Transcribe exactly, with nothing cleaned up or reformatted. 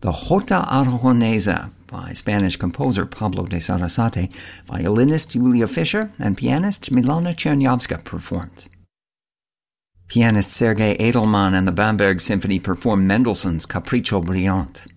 The Jota Aragonesa by Spanish composer Pablo de Sarasate, violinist Julia Fischer, and pianist Milana Chernyavska performed. Pianist Sergei Edelman and the Bamberg Symphony performed Mendelssohn's Capriccio Brillante.